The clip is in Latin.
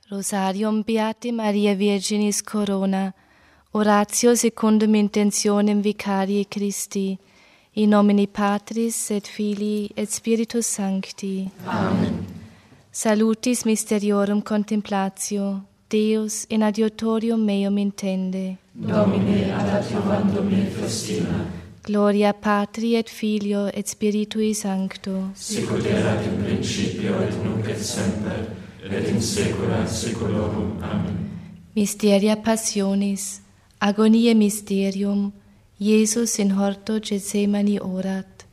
Rosarium Beate Maria Virginis Corona, oratio secundum intentionem vicariae Christi, in nomine Patris et Filii et Spiritus Sancti. Amen. Salutis mysteriorum contemplatio, Deus in adiutorium meum intende. Domine ad adiuvandum me festina. Gloria Patri et Filio et Spiritui Sancto. Sicut erat in principio et nunc et semper, et in saecula saeculorum. Amen. Mysteria Passionis, agoniae mysterium, Iesus in horto Gethsemani orat.